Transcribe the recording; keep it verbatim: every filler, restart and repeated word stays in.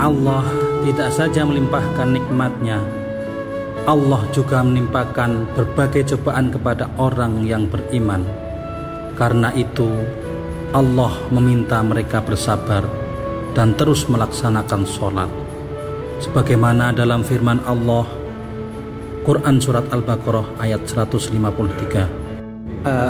Allah tidak saja melimpahkan nikmat-Nya, Allah juga menimpakan berbagai cobaan kepada orang yang beriman. Karena itu, Allah meminta mereka bersabar dan terus melaksanakan sholat. Sebagaimana dalam firman Allah, Quran Surat Al-Baqarah ayat seratus lima puluh tiga.